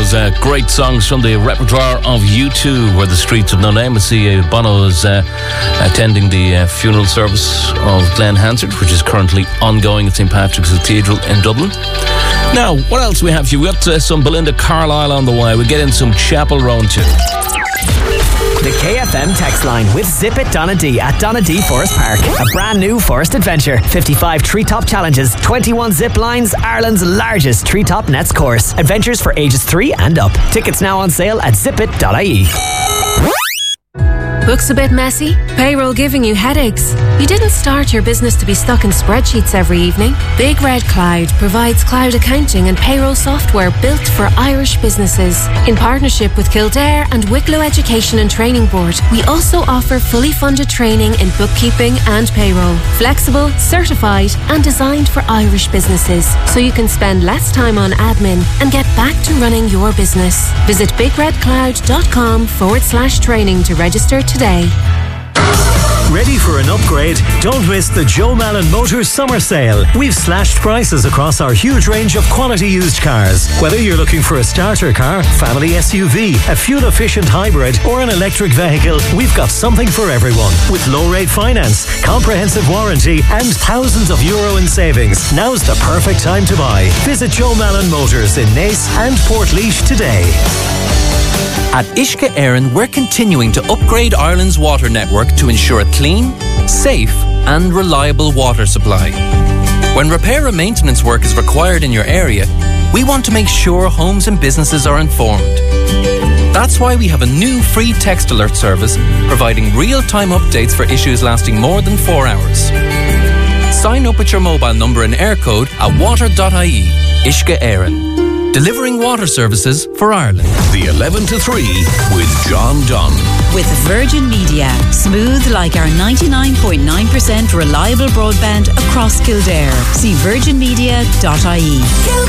those great songs from the repertoire of U2, Where the Streets of No Name. I see Bono is attending the funeral service of Glenn Hansard, which is currently ongoing at St. Patrick's Cathedral in Dublin. Now, what else we have for you? We've got some Belinda Carlisle on the way. We'll get in some Chapel Roan too. The KFM text line with Zip It Donna D at Donna D Forest Park. A brand new forest adventure. 55 treetop challenges, 21 zip lines, Ireland's largest treetop nets course. Adventures for ages 3 and up. Tickets now on sale at zipit.ie. Books a bit messy? Payroll giving you headaches? You didn't start your business to be stuck in spreadsheets every evening. Big Red Cloud provides cloud accounting and payroll software built for Irish businesses. In partnership with Kildare and Wicklow Education and Training Board, we also offer fully funded training in bookkeeping and payroll. Flexible, certified and designed for Irish businesses, so you can spend less time on admin and get back to running your business. Visit bigredcloud.com/training to register today. Ready for an upgrade? Don't miss the Joe Malin Motors Summer Sale. We've slashed prices across our huge range of quality used cars. Whether you're looking for a starter car, family SUV, a fuel-efficient hybrid or an electric vehicle, we've got something for everyone. With low-rate finance, comprehensive warranty and thousands of euro in savings. Now's the perfect time to buy. Visit Joe Malin Motors in Naas and Portlaoise today. At Uisce Éireann, we're continuing to upgrade Ireland's water network to ensure a clean, safe and reliable water supply. When repair and maintenance work is required in your area, we want to make sure homes and businesses are informed. That's why we have a new free text alert service providing real-time updates for issues lasting more than 4 hours. Sign up with your mobile number and air code at water.ie. Uisce Éireann. Delivering water services for Ireland. The 11 to 3 with John Dunn. With Virgin Media. Smooth like our 99.9% reliable broadband across Kildare. See virginmedia.ie.